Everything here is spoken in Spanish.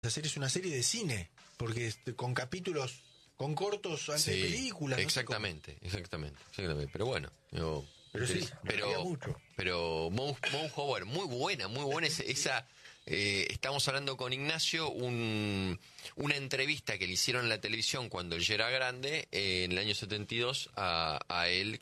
hacer es una serie de cine, porque con capítulos, con cortos antes de películas. Exactamente, exactamente. Pero bueno, pero sí, mucho. Pero Moon Howard, muy buena esa. Estamos hablando con Ignacio, una entrevista que le hicieron en la televisión cuando él ya era grande, en el año 72, a él,